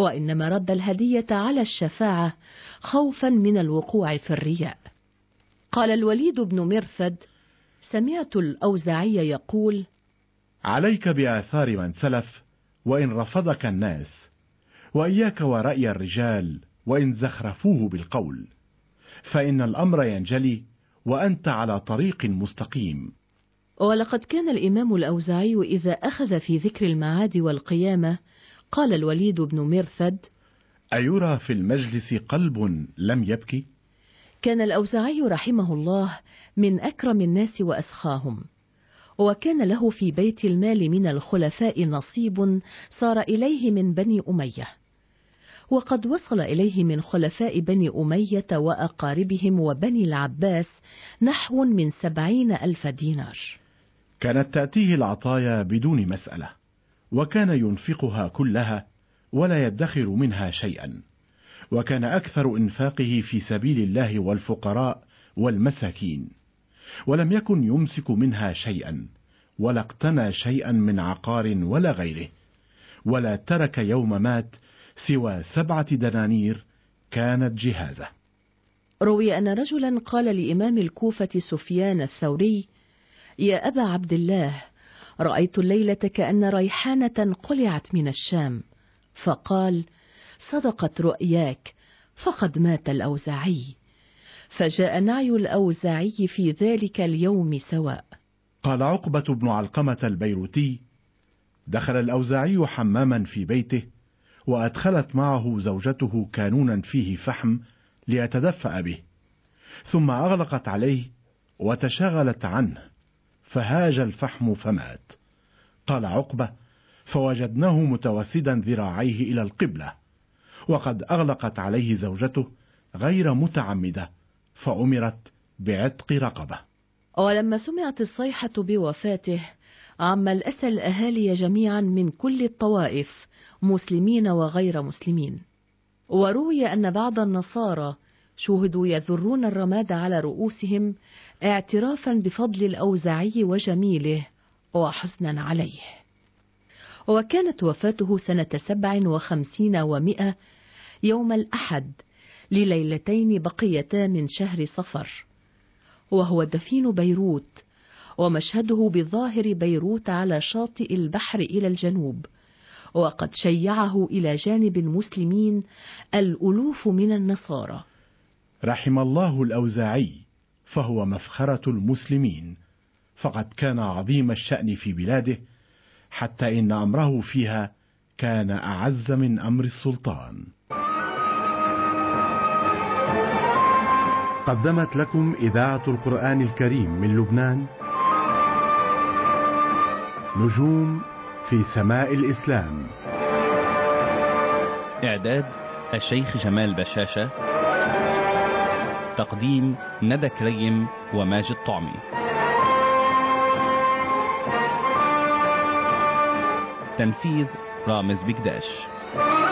وإنما رد الهدية على الشفاعة خوفا من الوقوع في الرياء. قال الوليد بن مرثد: سمعت الأوزاعي يقول: عليك بآثار من سلف وإن رفضك الناس، وإياك ورأي الرجال وإن زخرفوه بالقول، فإن الأمر ينجلي وأنت على طريق مستقيم. ولقد كان الإمام الأوزاعي إذا أخذ في ذكر المعاد والقيامة قال الوليد بن مرثد: أيرى في المجلس قلب لم يبكي؟ كان الأوزاعي رحمه الله من أكرم الناس وأسخاهم، وكان له في بيت المال من الخلفاء نصيب صار إليه من بني أمية، وقد وصل إليه من خلفاء بني أمية وأقاربهم وبني العباس نحو من 70,000 دينار. كانت تأتيه العطايا بدون مسألة، وكان ينفقها كلها ولا يدخر منها شيئا، وكان أكثر إنفاقه في سبيل الله والفقراء والمساكين، ولم يكن يمسك منها شيئا، ولا اقتنى شيئا من عقار ولا غيره، ولا ترك يوم مات سوى 7 دنانير كانت جهازه. روي أن رجلا قال لإمام الكوفة سفيان الثوري: يا أبا عبد الله، رأيت الليلة كأن ريحانة قلعت من الشام. فقال: صدقت رؤياك، فقد مات الأوزاعي. فجاء نعي الأوزاعي في ذلك اليوم سواء. قال عقبة بن علقمة البيروتي: دخل الأوزاعي حماما في بيته، وأدخلت معه زوجته كانونا فيه فحم ليتدفأ به، ثم أغلقت عليه وتشغلت عنه، فهاج الفحم فمات. قال عقبة: فوجدناه متوسدا ذراعيه إلى القبلة، وقد أغلقت عليه زوجته غير متعمدة، فأمرت بعتق رقبة. ولما سمعت الصيحة بوفاته عم الأسى الأهالي جميعا من كل الطوائف، مسلمين وغير مسلمين. وروي أن بعض النصارى شوهدوا يذرون الرماد على رؤوسهم اعترافا بفضل الأوزاعي وجميله وحزنا عليه. وكانت وفاته سنة 57 و100 يوم الأحد لليلتين بقيتا من شهر صفر، وهو دفين بيروت، ومشهده بظاهر بيروت على شاطئ البحر إلى الجنوب، وقد شيعه إلى جانب المسلمين الألوف من النصارى. رحم الله الأوزاعي، فهو مفخرة المسلمين، فقد كان عظيم الشأن في بلاده، حتى إن أمره فيها كان أعز من أمر السلطان. قدمت لكم إذاعة القرآن الكريم من لبنان نجوم في سماء الإسلام. إعداد الشيخ جمال بشاشة، تقديم ندى كريم وماجد طعمي، تنفيذ رامز بكداش.